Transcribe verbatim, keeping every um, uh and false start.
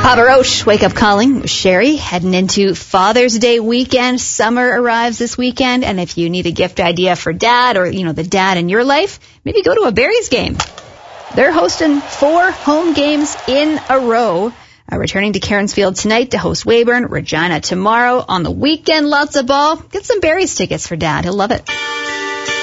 Papa Roach, Wake Up Calling with Sherry, heading into Father's Day weekend. Summer arrives this weekend, and if you need a gift idea for dad or, you know, the dad in your life, maybe go to a Berries game. They're hosting four home games in a row. Uh, returning to Cairnsfield tonight to host Weyburn, Regina tomorrow. On the weekend, lots of ball. Get some Berries tickets for dad. He'll love it.